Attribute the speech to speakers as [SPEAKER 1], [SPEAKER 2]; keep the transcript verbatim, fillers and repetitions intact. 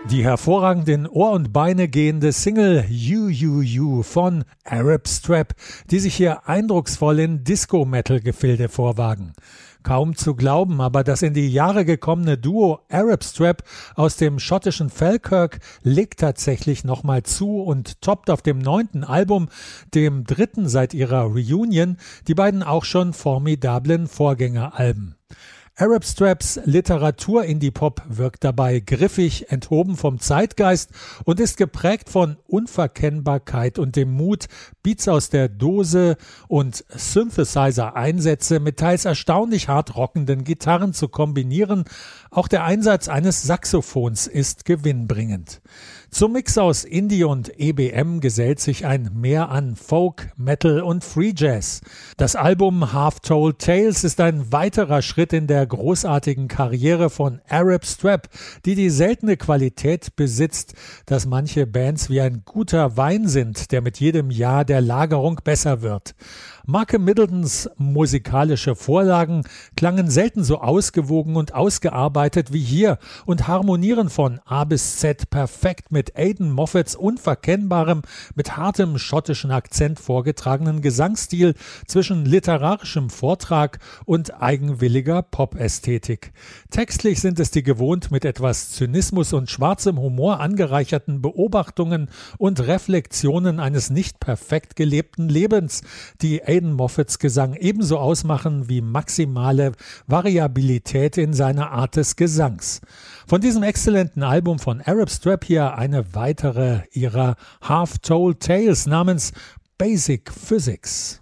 [SPEAKER 1] Die hervorragend in Ohr und Beine gehende Single You You You von Arab Strap, die sich hier eindrucksvoll in Disco-Metal-Gefilde vorwagen. Kaum zu glauben, aber das in die Jahre gekommene Duo Arab Strap aus dem schottischen Falkirk legt tatsächlich nochmal zu und toppt auf dem neunten Album, dem dritten seit ihrer Reunion, die beiden auch schon formidablen Vorgängeralben. Arab Straps Literatur-Indie-Pop wirkt dabei griffig, enthoben vom Zeitgeist und ist geprägt von Unverkennbarkeit und dem Mut, Beats aus der Dose und Synthesizer-Einsätze mit teils erstaunlich hart rockenden Gitarren zu kombinieren. Auch der Einsatz eines Saxophons ist gewinnbringend. Zum Mix aus Indie und E B M gesellt sich ein Mehr an Folk, Metal und Free Jazz. Das Album Half Told Tales ist ein weiterer Schritt in der großartigen Karriere von Arab Strap, die die seltene Qualität besitzt, dass manche Bands wie ein guter Wein sind, der mit jedem Jahr der Lagerung besser wird. Marke Middletons musikalische Vorlagen klangen selten so ausgewogen und ausgearbeitet wie hier und harmonieren von A bis Z perfekt mit Aidan Moffats unverkennbarem, mit hartem schottischen Akzent vorgetragenen Gesangsstil zwischen literarischem Vortrag und eigenwilliger Pop-Ästhetik. Textlich sind es die gewohnt mit etwas Zynismus und schwarzem Humor angereicherten Beobachtungen und Reflexionen eines nicht perfekt gelebten Lebens, die Aidan Moffats Gesang ebenso ausmachen wie maximale Variabilität in seiner Art des Gesangs. Von diesem exzellenten Album von Arab Strap hier eine weitere ihrer Half Told Tales namens Basic Physics.